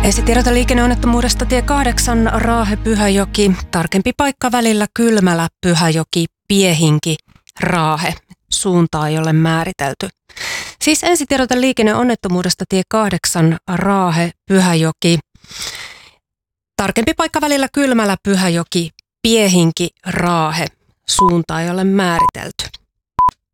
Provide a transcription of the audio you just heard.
Esitiedote liikenneonnettomuudesta tie 8 Raahe-Pyhäjoki. Tarkempi paikka välillä Kylmälä, Pyhäjoki, Piehinki, Raahe. Suuntaa ei ole määritelty. Siis ensitiedote liikenneonnettomuudesta tie 8 Raahe-Pyhäjoki. Tarkempi paikka välillä Kylmälä, Pyhäjoki, Piehinki, Raahe. Suuntaa ei ole määritelty.